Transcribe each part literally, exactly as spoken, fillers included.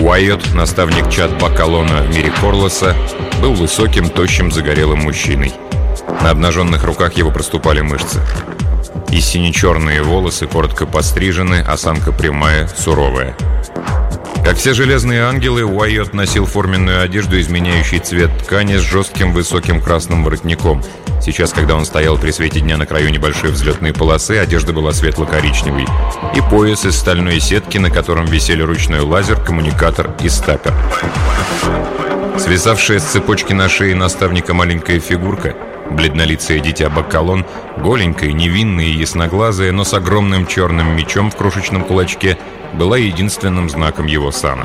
Уайот, наставник чад Бакалона в мире Корлоса, был высоким, тощим, загорелым мужчиной. На обнаженных руках его проступали мышцы. И сине-черные волосы коротко пострижены, осанка прямая, суровая. Как все железные ангелы, Уайот носил форменную одежду, изменяющую цвет ткани с жестким высоким красным воротником. Сейчас, когда он стоял при свете дня на краю небольшой взлетной полосы, одежда была светло-коричневой. И пояс из стальной сетки, на котором висели ручной лазер, коммуникатор и стапер. Свисавшая с цепочки на шее наставника маленькая фигурка, бледнолицее дитя Бакалон, голенькая, невинная и ясноглазая, но с огромным черным мечом в крошечном кулачке, была единственным знаком его сана.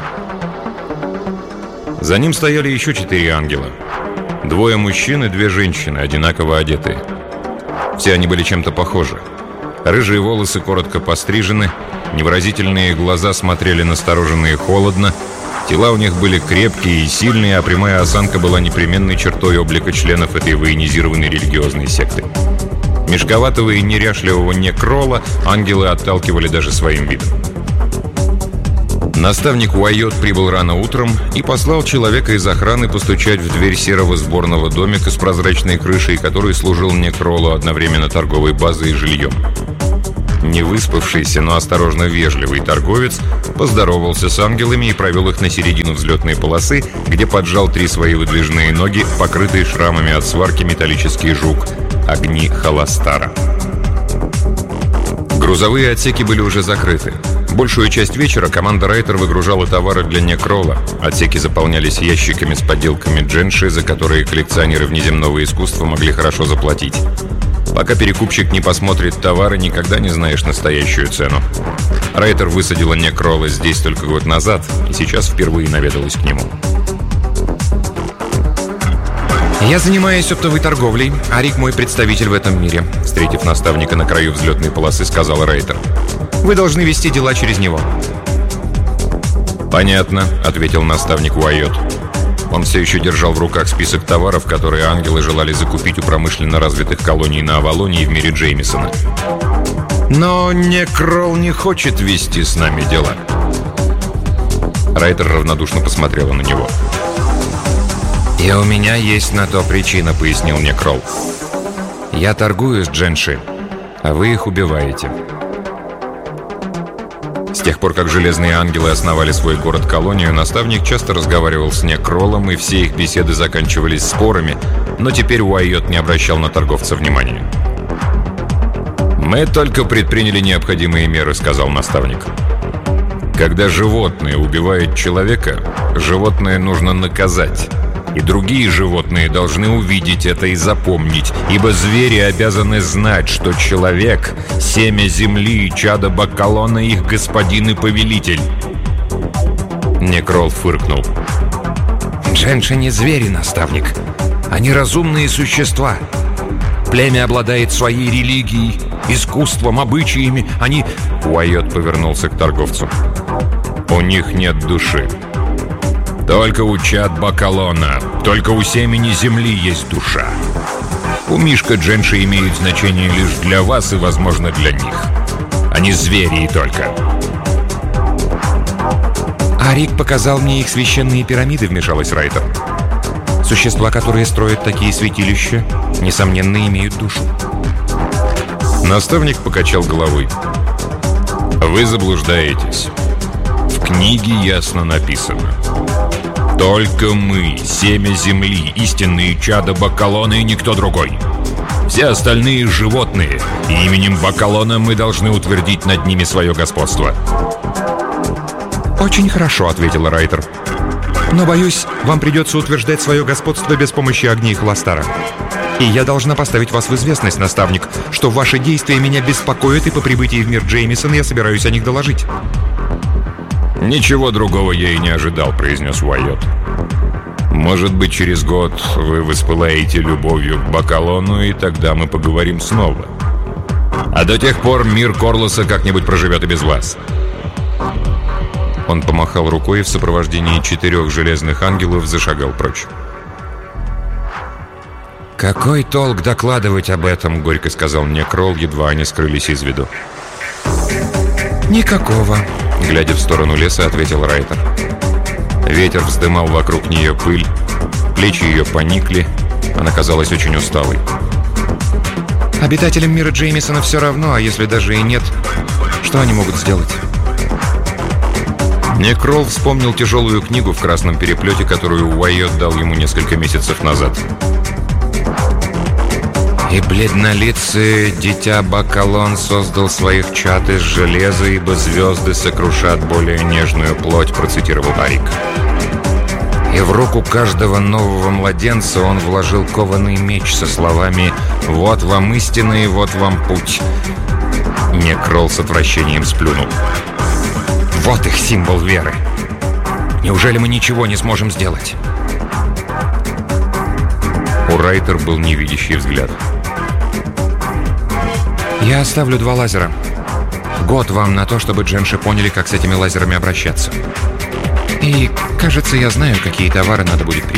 За ним стояли еще четыре ангела. Двое мужчин и две женщины, одинаково одетые. Все они были чем-то похожи. Рыжие волосы коротко пострижены, невыразительные глаза смотрели настороженно и холодно, тела у них были крепкие и сильные, а прямая осанка была непременной чертой облика членов этой военизированной религиозной секты. Мешковатого и неряшливого некрола ангелы отталкивали даже своим видом. Наставник Уайот прибыл рано утром и послал человека из охраны постучать в дверь серого сборного домика с прозрачной крышей, который служил некролу одновременно торговой базой и жильем. Невыспавшийся, но осторожно вежливый торговец поздоровался с ангелами и провел их на середину взлетной полосы, где поджал три свои выдвижные ноги, покрытые шрамами от сварки металлический жук, огни холостара. Грузовые отсеки были уже закрыты. Большую часть вечера команда Райтер выгружала товары для некрола. Отсеки заполнялись ящиками с подделками дженши, за которые коллекционеры внеземного искусства могли хорошо заплатить. Пока перекупщик не посмотрит товары, никогда не знаешь настоящую цену. Райтер высадила некрола здесь только год назад, и сейчас впервые наведалась к нему. «Я занимаюсь оптовой торговлей, а Рик мой представитель в этом мире», встретив наставника на краю взлетной полосы, сказал Райтер. «Вы должны вести дела через него». «Понятно», — ответил наставник Уайот. Он все еще держал в руках список товаров, которые ангелы желали закупить у промышленно развитых колоний на Авалоне и в мире Джеймисона. «Но некрол не хочет вести с нами дела». Райтер равнодушно посмотрела на него. «И у меня есть на то причина», — пояснил некрол. «Я торгую с дженши, а вы их убиваете». С тех пор, как железные ангелы основали свой город-колонию, наставник часто разговаривал с некролом, и все их беседы заканчивались спорами, но теперь Уайот не обращал на торговца внимания. «Мы только предприняли необходимые меры», — сказал наставник. «Когда животное убивает человека, животное нужно наказать. И другие животные должны увидеть это и запомнить, ибо звери обязаны знать, что человек — семя земли и чадо Бакалона, их господин и повелитель». Некрол фыркнул. «Дженши не звери, наставник. Они разумные существа. Племя обладает своей религией, искусством, обычаями. Они...» Уайот повернулся к торговцу. «У них нет души. Только у чад Бакалона, только у семени земли есть душа. У Мишка дженши имеют значение лишь для вас и, возможно, для них. Они звери и только». «А Рик показал мне их священные пирамиды», — вмешалась Райтер. «Существа, которые строят такие святилища, несомненно, имеют душу». Наставник покачал головой. «Вы заблуждаетесь. В книге ясно написано: только мы, семя земли, истинные чада Бакалона и никто другой. Все остальные — животные, и именем Бакалона мы должны утвердить над ними свое господство». «Очень хорошо», — ответила Райтер. «Но, боюсь, вам придется утверждать свое господство без помощи огней Холостара. И я должна поставить вас в известность, наставник, что ваши действия меня беспокоят, и по прибытии в мир Джеймисона я собираюсь о них доложить». «Ничего другого я и не ожидал», — произнес Уайот. «Может быть, через год вы воспылаете любовью к Бакалону, и тогда мы поговорим снова. А до тех пор мир Корлоса как-нибудь проживет и без вас». Он помахал рукой и в сопровождении четырех железных ангелов зашагал прочь. «Какой толк докладывать об этом?» — горько сказал некрол, едва они скрылись из виду. «Никакого», — глядя в сторону леса, ответил Райтер. Ветер вздымал вокруг нее пыль, плечи ее поникли, она казалась очень усталой. Обитателям мира Джеймисона все равно, а если даже и нет, что они могут сделать? Некрол вспомнил тяжелую книгу в красном переплете, которую Уайот дал ему несколько месяцев назад. «И бледнолицый дитя Бакалон создал своих чад из железа, ибо звезды сокрушат более нежную плоть», процитировал Арик. «И в руку каждого нового младенца он вложил кованый меч со словами «Вот вам истина и вот вам путь». Некрол с отвращением сплюнул. «Вот их символ веры. Неужели мы ничего не сможем сделать?» У Райтер был невидящий взгляд. «Я оставлю два лазера. Год вам на то, чтобы дженши поняли, как с этими лазерами обращаться. И, кажется, я знаю, какие товары надо будет привезти.